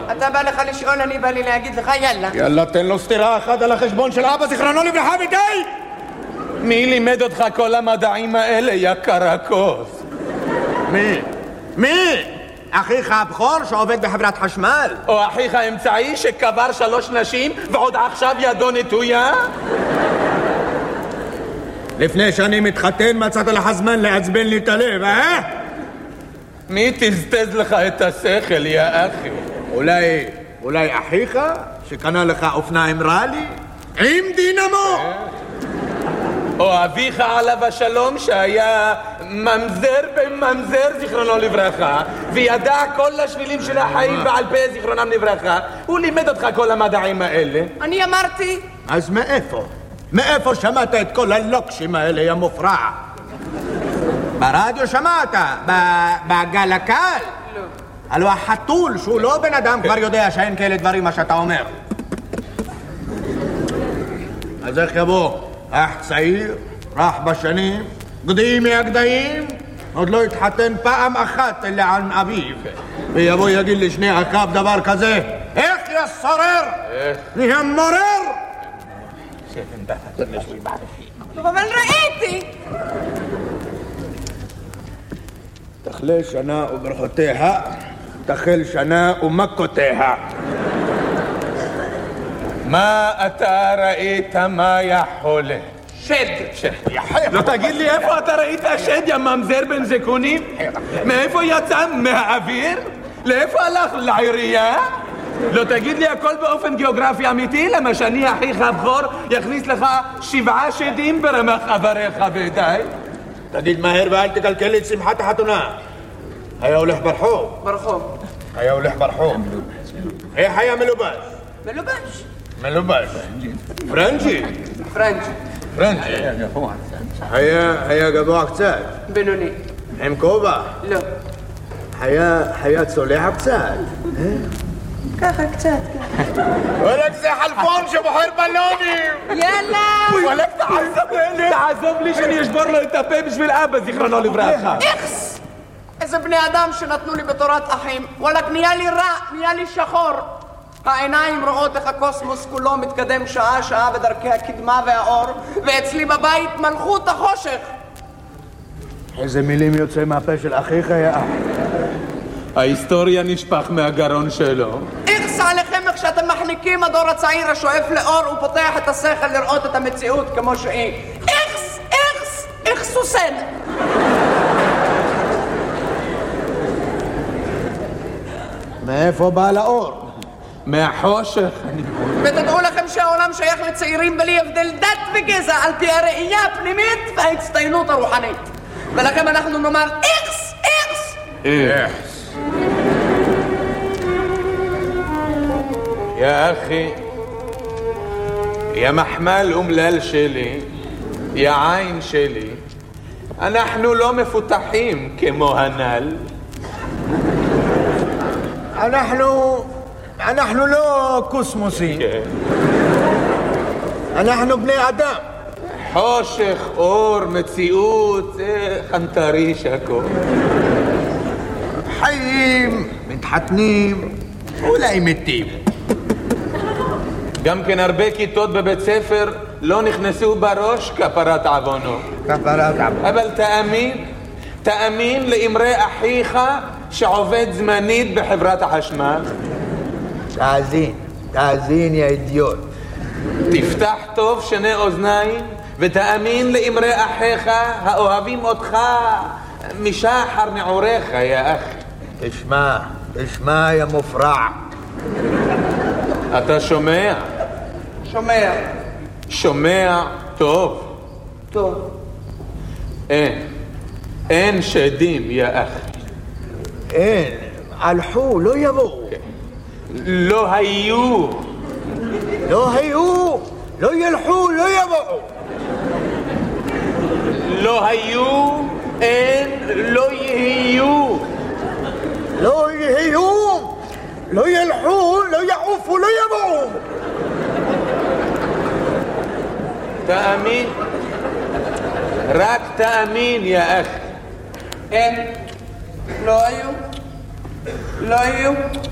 אתה בא לך לשאול, אני בא לי להגיד לך יאללה. יאללה, תן לו סתירה אחת על החשבון של אבא, זיכרונו לברכה, ודי! מי לימד אותך כל המדעים האלה, יא קרקוס? מי? אחיך הבכור שעובד בחברת חשמל? או אחיך האמצעי שקבר 3 נשים ועוד עכשיו ידו נטויה? לפני שאני מתחתן מצאת לך זמן לעצבן לי את הלב, אה? מי תזתז לך את השכל, יא אחי? אולי אחיך שקנה לך אופניים רלי? עם דינמו? או אביך עליו השלום שהיה ממזר בממזר זיכרונו לברכה וידע כל השבילים של החיים בעל פה זיכרונם לברכה. הוא לימד אותך כל המדעים האלה. אני אמרתי. אז מאיפה שמעת את כל הלוקשים האלה, יא מופרע? ברדיו שמעת? בגלקל? לא. הלוא החתול שהוא לא בן אדם כבר יודע שאין כאלה דברים מה שאתה אומר. אז איך יבוא? אח צעיר, רך בשנים, גדיים מהגדיים, עוד לא התחתן פעם אחת אלא על אביו, ויבוא יגיד לשני אחיו דבר כזה, איך יסורר? נהיה מורר? אבל ראיתי. תחלה שנה וברכותיה, תחל שנה ומכותיה. מה אתה ראית, מה יכולה? שד. לא תגיד לי איפה אתה ראית שד, יא ממזר בן זקונים? מאיפה יצא? מהאוויר? לאיפה הלך? לעירייה? לא תגיד לי הכל באופן גיאוגרפי אמיתי? למה שאני אחיך הבכור יכניס לך 7 שדים ברמח עבריך ודי? תגיד מהר ואל תקלקל את שמחת החתונה. היה הולך ברחוב. היה הולך ברחוב. איך היה מלובש? פרנג'י. היה גבוה קצת. בינוני. עם כובע. לא. היה צולח קצת. ככה קצת. וואלק זה חלפון שבוחר בלונים. יאללה. וואלק תעזוב לי שאני אשבור לו את הפה בשביל אבא זיכרונו לברכה. איכס! איזה בני אדם שנתנו לי בתורת אחים. וואלק נהיה לי רע, נהיה לי שחור. העיניים רואות איך הקוסמוס כולו מתקדם שעה בדרכי הקדמה והאור, ואצלי בבית מלכות החושך. איזה מילים יוצא מהפה של אחיך, יא אח? ההיסטוריה נשפך מהגרון שלו. איכס עליכם איך שאתם מחניקים הדור הצעיר השואף לאור ופותח את השכל לראות את המציאות כמו שהיא. איכס סוסן. מאיפה בא לאור? מהחושך. ותדעו לכם שהעולם שייך לצעירים בלי הבדל דת וגזע על פי הראייה הפנימית וההצטיינות הרוחנית. ולכם אנחנו נאמר איכס. יא אחי, יא מחמל אומלל שלי, יא עין שלי, אנחנו לא מפותחים כמו הנ"ל. אנחנו לא קוסמוסים. אנחנו בני אדם. חושך, אור, מציאות, חנטריש הכל. חיים, מתחתנים, אולי מתים. גם כן הרבה כיתות בבית ספר לא נכנסו בראש כפרת עוונו. אבל תאמין לאמרי אחיך שעובד זמנית בחברת החשמל. תאזין יא אידיוט. תפתח טוב שני אוזניים ותאמין לאמרי אחיך האוהבים אותך משחר נעוריך, יא אחי. תשמע יא מופרע. אתה שומע? שומע טוב. אין שדים, יא אחי. אין, הלכו, לא יבואו. לא היו. לא ילכו, לא יבואו. לא היו, אין, לא יהיו. לא ילכו, לא יעופו, לא יבואו. תאמין, רק תאמין, יא אחי. אין, לא היו,